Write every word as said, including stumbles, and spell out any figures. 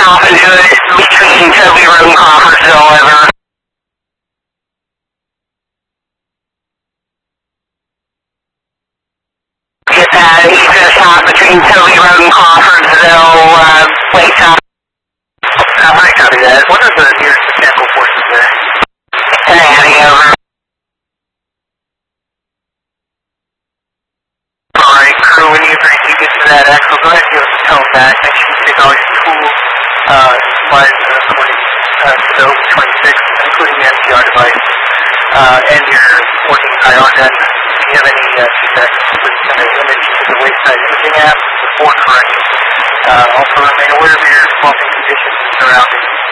off into it between Toby Road and Crawfordsville, over. Get that, he's going to stop between Toby Road and Crawfordsville, uh, Lakeside. Uh, I copy that. What are the nearest mechanical forces there? Cincinnati, over. Alright, crew, when you agree to get to that axle, go ahead and give us a tone back. Make sure you take all your tools, uh, supplies, uh, according uh, to the Open twenty-six, including the M T R device, uh, and your working I R N. If you have any uh, feedback, please send an image to the Wayside Imaging app before correction. Uh, also remain aware of your swapping conditions and surroundings.